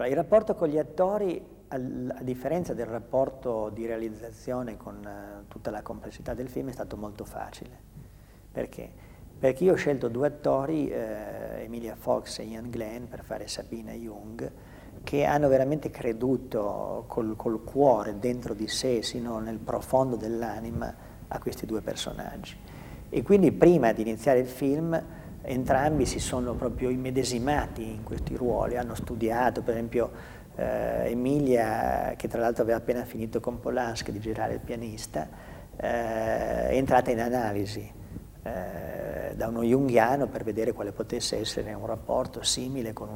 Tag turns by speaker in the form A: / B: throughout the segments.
A: Allora, il rapporto con gli attori, a differenza del rapporto di realizzazione con tutta la complessità del film, è stato molto facile. Perché? Perché io ho scelto due attori, Emilia Fox e Ian Glenn, per fare Sabina Jung, che hanno veramente creduto col cuore dentro di sé, sino nel profondo dell'anima, a questi due personaggi. E quindi prima di iniziare il film entrambi si sono proprio immedesimati in questi ruoli, hanno studiato, per esempio Emilia, che tra l'altro aveva appena finito con Polanski di girare Il pianista, è entrata in analisi da uno junghiano per vedere quale potesse essere un rapporto simile con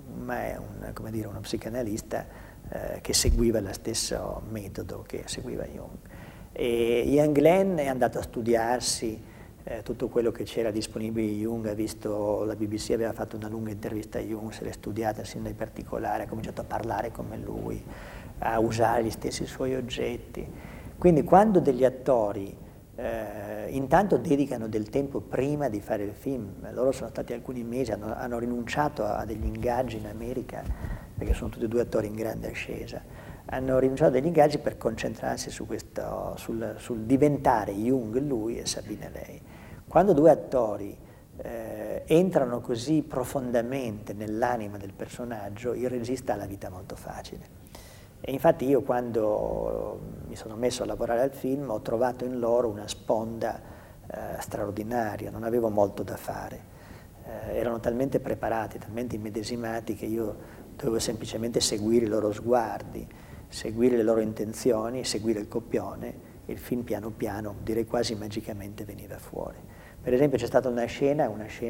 A: uno psicanalista che seguiva lo stesso metodo che seguiva Jung. E Ian Glenn è andato a studiarsi tutto quello che c'era disponibile di Jung, ha visto, la BBC aveva fatto una lunga intervista a Jung, se l'è studiata sin dai particolari, ha cominciato a parlare come lui, a usare gli stessi suoi oggetti. Quindi quando degli attori intanto dedicano del tempo prima di fare il film, loro sono stati alcuni mesi, hanno rinunciato a degli ingaggi in America, perché sono tutti e due attori in grande ascesa, hanno rinunciato a degli ingaggi per concentrarsi su questo, sul diventare Jung lui e Sabina lei. Quando due attori entrano così profondamente nell'anima del personaggio, il regista ha la vita molto facile. E infatti io quando mi sono messo a lavorare al film ho trovato in loro una sponda straordinaria, non avevo molto da fare. Erano talmente preparati, talmente immedesimati che io dovevo semplicemente seguire i loro sguardi, seguire le loro intenzioni, seguire il copione e il film piano piano, direi quasi magicamente, veniva fuori. Per esempio c'è stata una scena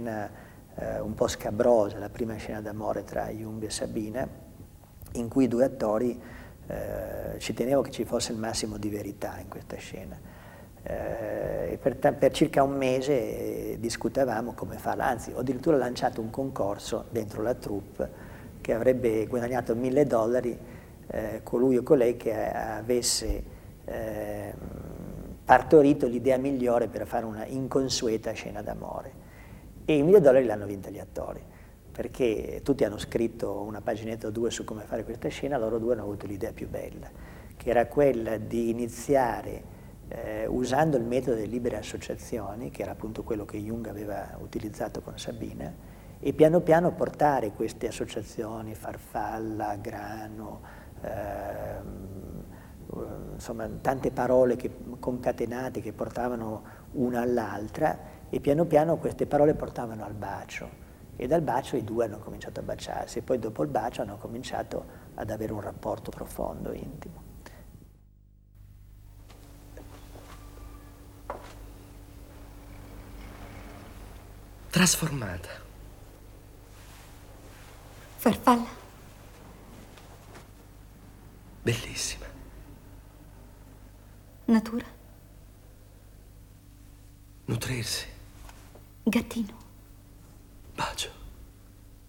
A: un po' scabrosa, la prima scena d'amore tra Jung e Sabina, in cui i due attori ci tenevo che ci fosse il massimo di verità in questa scena. E per circa un mese discutevamo come farla, anzi ho addirittura lanciato un concorso dentro la troupe che avrebbe guadagnato $1000 colui o colei che avesse partorito l'idea migliore per fare una inconsueta scena d'amore. E i $1000 l'hanno vinta gli attori, perché tutti hanno scritto una paginetta o due su come fare questa scena, loro due hanno avuto l'idea più bella, che era quella di iniziare usando il metodo delle libere associazioni, che era appunto quello che Jung aveva utilizzato con Sabina, e piano piano portare queste associazioni, farfalla, grano, insomma tante parole concatenate che portavano una all'altra, e piano piano queste parole portavano al bacio. E dal bacio i due hanno cominciato a baciarsi e poi dopo il bacio hanno cominciato ad avere un rapporto profondo, intimo.
B: Trasformata.
C: Farfalla.
B: Bellissima.
C: Natura.
B: Nutrirsi.
C: Gattino.
B: Bacio.